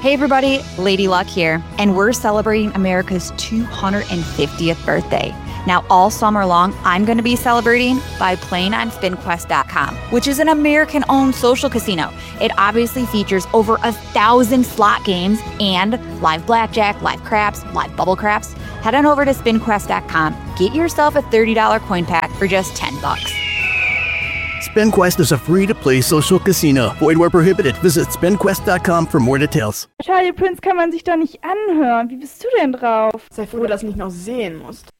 Hey everybody, Lady Luck here, and we're celebrating America's 250th birthday. Now, all summer long, I'm going to be celebrating by playing on SpinQuest.com, which is an American-owned social casino. It obviously features over 1,000 slot games and live blackjack, live craps, live bubble craps. Head on over to SpinQuest.com. Get yourself a $30 coin pack for just $10. SpinQuest is a free-to-play social casino. Void where prohibited. Visit SpinQuest.com for more details. Charlie Prince kann man sich doch nicht anhören. Wie bist du denn drauf? Sei froh, dass du nicht noch sehen musst.